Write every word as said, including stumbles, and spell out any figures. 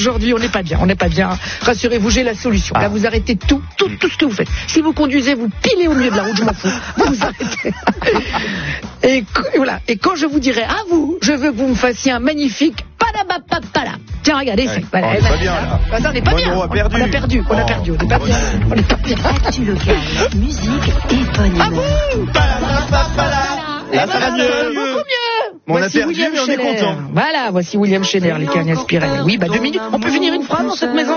aujourd'hui, on n'est pas bien, on n'est pas bien. Rassurez-vous, j'ai la solution. Là, vous arrêtez tout, tout, tout ce que vous faites. Si vous conduisez, vous pilez au milieu de la route, je m'en fous. Vous vous arrêtez. Et, et voilà. Et quand je vous dirai à vous, je veux que vous me fassiez un magnifique palabapapala. Tiens, regardez, c'est on n'est pas bien, là. Ah, ça, on n'est pas bien. Monroe a perdu. On a perdu, on a perdu, on n'est pas bien. On n'est pas bien. Actu locale, musique éponyme. À vous. Là, ça va mieux. Beaucoup mieux. On a Voici perdu, William mais on est Scheller. content. Voilà, voici William Scheller, les Cagnes Pirelli. Oui, bah deux minutes. On peut finir une phrase dans cette maison?